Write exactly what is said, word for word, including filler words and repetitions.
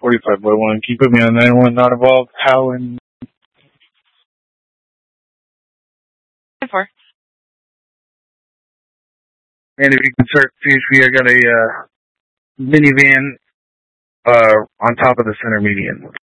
forty-five by one. Can you put me on nine one not involved? How and... Four. And if you can start C H P, I got a uh, minivan uh, on top of the center median.